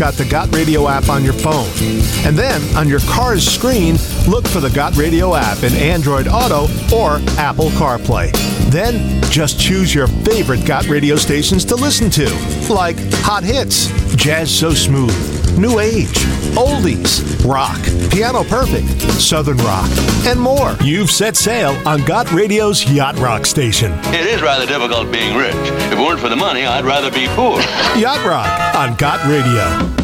got the Got Radio app on your phone. And then, on your car's screen, look for the Got Radio app in Android Auto or Apple CarPlay. Then, just choose your favorite Got Radio stations to listen to, like Hot Hits, Jazz So Smooth, New Age, Oldies, Rock, Piano Perfect, Southern Rock, and more. You've set sail on Got Radio's Yacht Rock station. It is rather difficult being rich. If it weren't for the money, I'd rather be poor. Yacht Rock on Got Radio.